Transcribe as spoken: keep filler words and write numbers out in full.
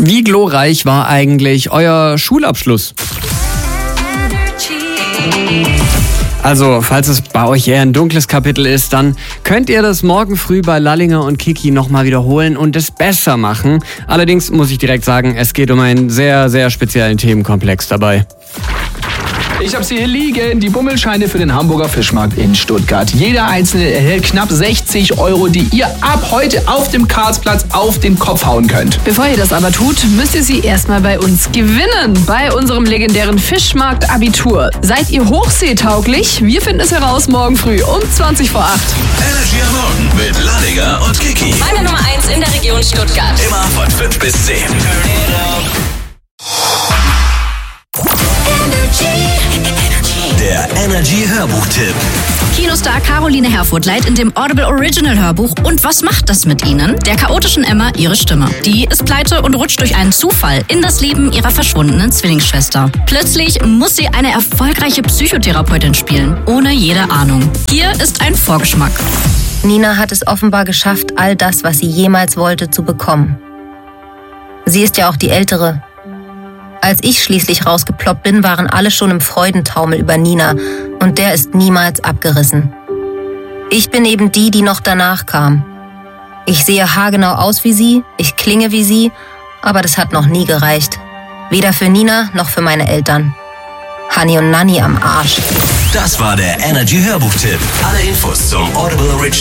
Wie glorreich war eigentlich euer Schulabschluss? Also, falls es bei euch eher ein dunkles Kapitel ist, dann könnt ihr das morgen früh bei Lallinger und Kiki nochmal wiederholen und es besser machen. Allerdings muss ich direkt sagen, es geht um einen sehr, sehr speziellen Themenkomplex dabei. Ich habe sie hier liegen, die Bummelscheine für den Hamburger Fischmarkt in Stuttgart. Jeder einzelne erhält knapp sechzig Euro, die ihr ab heute auf dem Karlsplatz auf den Kopf hauen könnt. Bevor ihr das aber tut, müsst ihr sie erstmal bei uns gewinnen. Bei unserem legendären Fischmarkt-Abitur. Seid ihr hochseetauglich? Wir finden es heraus morgen früh um zwanzig vor acht. Energy am Morgen mit Lallinger und Kiki. Meine Nummer eins in der Region Stuttgart. Immer von fünf bis zehn. Der Energy Hörbuchtipp. Kinostar Caroline Herfurth leiht in dem Audible Original Hörbuch Und was macht das mit Ihnen? Der chaotischen Emma ihre Stimme. Die ist pleite und rutscht durch einen Zufall in das Leben ihrer verschwundenen Zwillingsschwester. Plötzlich muss sie eine erfolgreiche Psychotherapeutin spielen, ohne jede Ahnung. Hier ist ein Vorgeschmack. Nina hat es offenbar geschafft, all das, was sie jemals wollte, zu bekommen. Sie ist ja auch die Ältere. Als ich schließlich rausgeploppt bin, waren alle schon im Freudentaumel über Nina und der ist niemals abgerissen. Ich bin eben die, die noch danach kam. Ich sehe haargenau aus wie sie, ich klinge wie sie, aber das hat noch nie gereicht. Weder für Nina noch für meine Eltern. Hani und Nanni am Arsch. Das war der Energy Hörbuchtipp. Alle Infos zum Audible Original